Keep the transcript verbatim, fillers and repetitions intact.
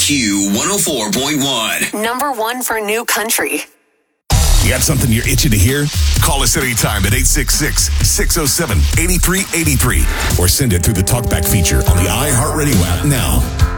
Q one oh four point one. Number one for new country. You got something you're itching to hear? Call us anytime at eight six six, six oh seven, eight three eight three or send it through the TalkBack feature on the iHeartRadio app now.